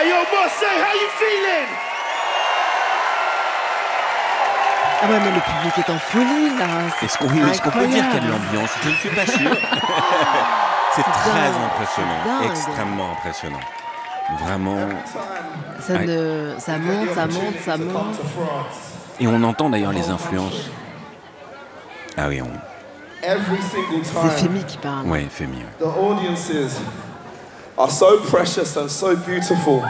Hey yo, Marseille, how you feeling? Ah ouais, mais le public est en folie, là. Est-ce qu'on peut dire qu'il y a de l'ambiance? Je ne suis pas sûr. C'est très impressionnant, extrêmement impressionnant. Vraiment. Ça monte. Et on entend d'ailleurs les influences. Ah oui, c'est Femi qui parle. Oui, Femi. Ouais. The audiences are so precious and so beautiful.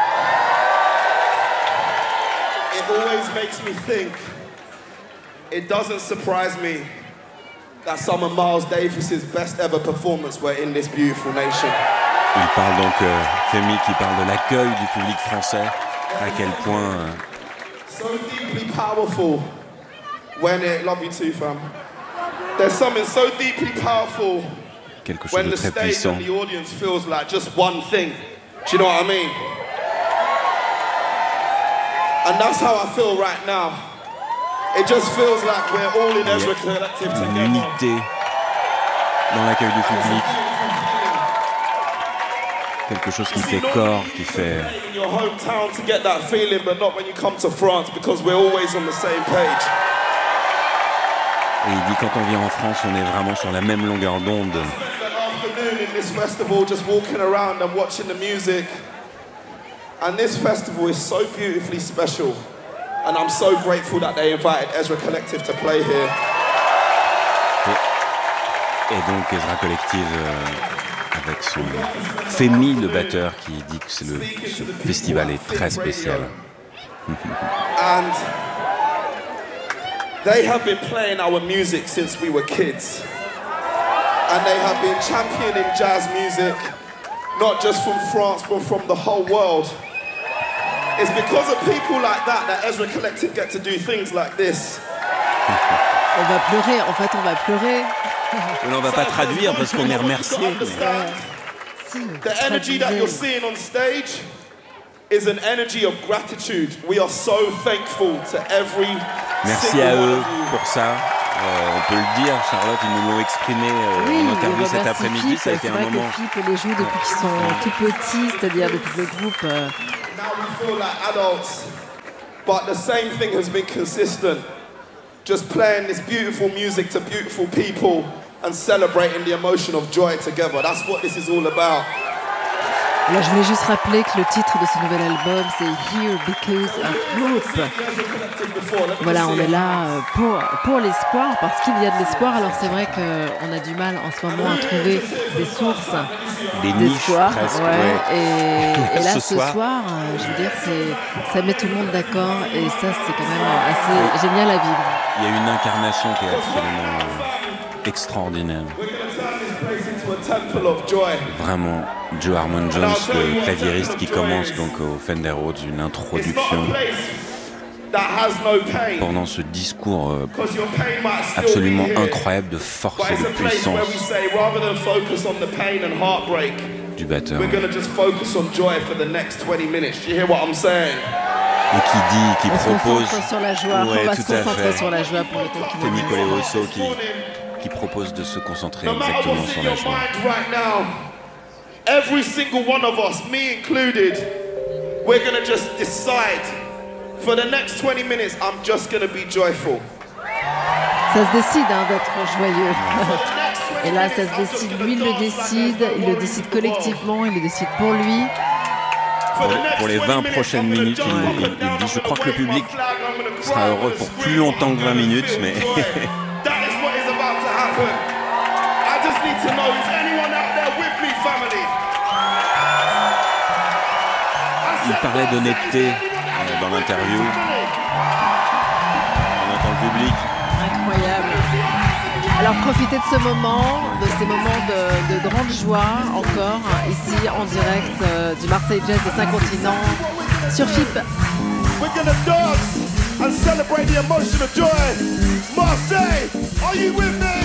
It always makes me think. It doesn't surprise me that some of Miles Davis's best ever performance were in this beautiful nation. Il parle donc, Femi qui parle de l'accueil du public français, à quel point... So deeply powerful when it... Love you too, fam. There's something so deeply powerful quelque chose de très puissant. when the audience feels like just one thing. Do you know what I mean? And that's how I feel right now. It just feels like we're all in Ezra Collective together. Une unité dans l'accueil du public. Quelque chose qui fait corps, qui fait... In your hometown to get that feeling, but not when you come to France because we're always on the same page. Et il dit quand on vient en France, on est vraiment sur la même longueur d'onde. Afternoon in this festival, just walking around and watching the music. And this festival is so beautifully special. And I'm so grateful that they invited Ezra Collective to play here. Et donc Ezra Collective avec son Femi, le batteur, qui dit que ce festival est très spécial. And they have been playing our music since we were kids. And they have been championing jazz music, not just from France, but from the whole world. It's because of people like that Ezra Collective get to do things like this. On va pleurer, en fait on va pleurer. On va pas traduire parce qu'on est remercié. The energy that you're seeing on stage is an energy of gratitude. We are so thankful to every Merci à eux pour ça. On peut le dire, Charlotte, ils nous l'ont exprimé en interview cet après-midi. Ça a été un moment. Philippe les joue depuis qu'ils sont tout petits, c'est-à-dire depuis le groupe. Now we feel like adults, but the same thing has been consistent. Just playing this beautiful music to beautiful people and celebrating the emotion of joy together. That's what this is all about. Alors je voulais juste rappeler que le titre de ce nouvel album c'est Here Because of Hope. Voilà, on est là pour l'espoir, parce qu'il y a de l'espoir. Alors c'est vrai qu'on a du mal en ce moment à trouver des sources d'espoir. Et là ce soir, je veux dire, ça met tout le monde d'accord et ça c'est quand même assez génial à vivre. Il y a une incarnation qui est absolument extraordinaire. Vraiment, Joe Harmon Jones, le claviériste qui commence donc au Fender Rhodes, une introduction pendant ce discours absolument incroyable de force et de puissance du batteur. Et qui propose sur la joie, ouais, on va se concentrer sur la joie pour le temps qui Femi Koleoso qui propose de se concentrer exactement sur la joie. Every single one of us, me included, we're going to just decide for the next 20 minutes, I'm just going to be joyful. Ça se décide d'être joyeux. Et là, ça se décide, lui il le décide collectivement, il le décide pour lui. Pour les 20 prochaines minutes, il dit, je crois que le public sera heureux pour plus longtemps que 20 minutes, mais... Il parlait d'honnêteté dans l'interview. On entend le public. Incroyable. Alors profitez de ce moment, de ces moments de grande joie encore, ici en direct du Marseille Jazz des 5 continents sur FIP. We're gonna dance and celebrate the emotion of joy. Marseille, are you with me?